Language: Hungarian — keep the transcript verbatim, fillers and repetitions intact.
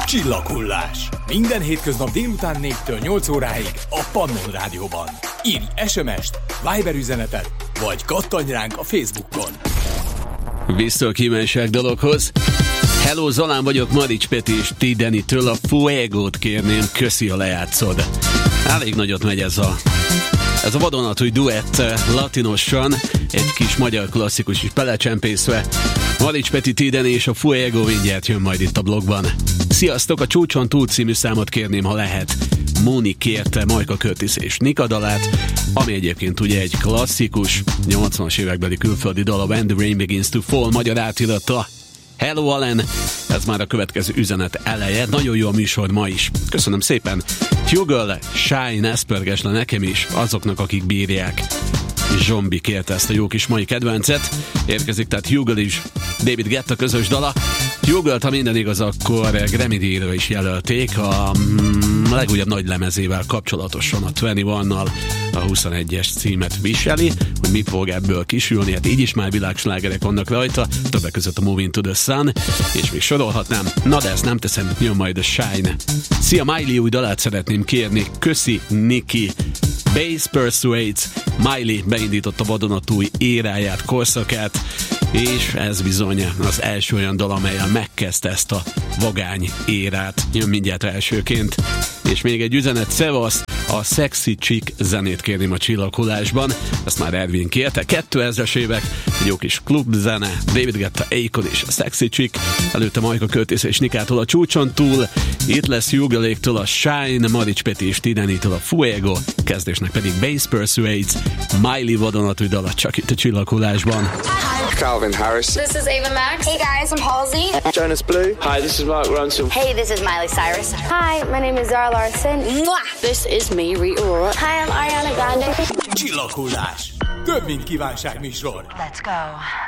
Csillaghullás. Minden hétköznap délután négytől nyolc óráig a Pannon Rádióban. Írj es em est, Viber üzenetet, vagy kattanj ránk a Facebookon. Vissza a kívánság dologhoz. Hello, Zalán vagyok, Marics Peti és T. Danny-től a Fuego-t kérném, köszi, a lejátszod. Elég nagyot megy ez a Ez a vadonatúj duett latinosan, egy kis magyar klasszikus is belecsempészve. Marics Peti, T. Danny és a Fuego mindjárt jön majd itt a blogban. Sziasztok, a Csúcson túl című számot kérném, ha lehet. Móni kérte Majka Curtis és Nika dalát, ami egyébként ugye egy klasszikus nyolcvanas évekbeli külföldi dal, a When the Rain Begins to Fall magyar átirata. Hello, Allen! Ez már a következő üzenet eleje. Nagyon jó a műsor ma is. Köszönöm szépen. Hugel, Shine, eszpörges le nekem is, azoknak, akik bírják. Zsombi kérte ezt a jó kis mai kedvencet. Érkezik tehát Hugel is, David Guetta közös dala. Hugelt, ha minden igaz, akkor Grammy-díjra is jelölték a mm, legújabb nagy lemezével kapcsolatosan, a huszonegyessel a huszonegyes címet viseli, hogy mi fog ebből kisülni, hát így is már világslágerek vannak rajta, többek között a Moving to the Sun, és még sorolhatnám, na de ezt nem teszem, jön majd a Shine. Szia, Miley új dalát szeretném kérni, köszi, Niki. Bass Persuades, Miley beindította vadonatúj éráját, korszakát, és ez bizony az első olyan dal, amellyel megkezdte ezt a vagány érát. Jön mindjárt elsőként. És még egy üzenet, szevaszt, a Sexy Chick zenét kérném a Csillaghullásban, ezt már Ervin kérte, kétezres évek, egy jó kis klubzene, David Guetta, Akon és a Sexy Chick, előtte Majka Curtis és Nikától a Csúcson túl, itt lesz Hugeléktől a Shine, Marics Peti és T. Danny-től a Fuego, kezdésnek pedig Bass Persuades, Miley vadonatúj dala csak itt a Csillaghullásban. Calvin Harris. This is Ava Max. Hey guys, I'm Halsey. Jonas Blue. Hi, this is Mark Ronson. Hey, this is Miley Cyrus. Hi, my name is Zara Larsson. Mwah! This is me, Rita Ora. Hi, I'm Ariana Grande. Csillaghullás. Több mint kívánságműsor. Let's go.